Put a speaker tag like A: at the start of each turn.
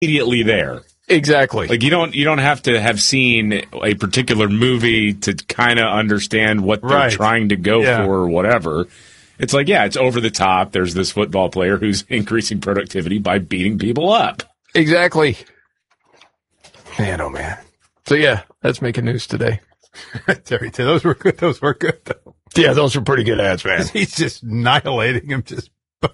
A: immediately there.
B: Exactly.
A: Like you don't have to have seen a particular movie to kind of understand what they're trying to go for or whatever. It's like, it's over the top. There's this football player who's increasing productivity by beating people up.
B: Exactly. Man, oh man. So that's making news today.
C: Terry, those were good. Those were good, though.
B: Yeah, those were pretty good ads, man.
C: He's just annihilating him, just